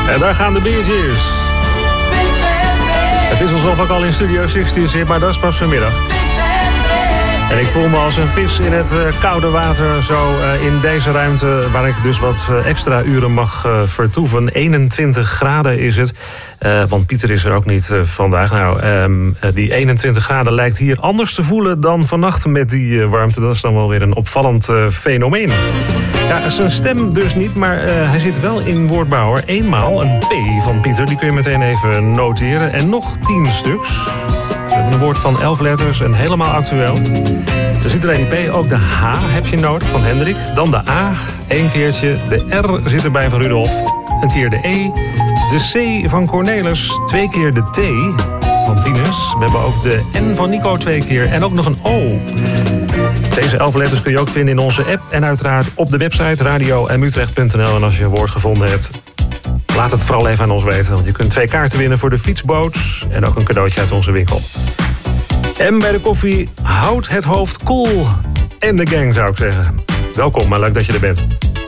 En daar gaan de Bee Gees. Het is alsof ik al in Studio 60 zit, maar dat is pas vanmiddag. En ik voel me als een vis in het koude water, zo in deze ruimte waar ik dus wat extra uren mag vertoeven. 21 graden is het, want Pieter is er ook niet vandaag. Nou, die 21 graden lijkt hier anders te voelen dan vannacht met die warmte. Dat is dan wel weer een opvallend fenomeen. Ja, zijn stem dus niet, maar hij zit wel in woordbouwer. Eenmaal een P van Pieter, die kun je meteen even noteren. En nog 10 stuks. Een woord van 11 letters en helemaal actueel. Er zit er een P, ook de H heb je nodig van Hendrik. Dan de A, 1 keertje. De R zit erbij van Rudolf. Een keer de E. De C van Cornelis. 2 keer de T van Tinus. We hebben ook de N van Nico 2 keer. En ook nog een O. Deze 11 letters kun je ook vinden in onze app. En uiteraard op de website radio.mutrecht.nl. En als je een woord gevonden hebt, laat het vooral even aan ons weten. Want je kunt 2 kaarten winnen voor de fietsboot. En ook een cadeautje uit onze winkel. En bij de koffie, houd het hoofd koel. En de gang, zou ik zeggen. Welkom, maar leuk dat je er bent.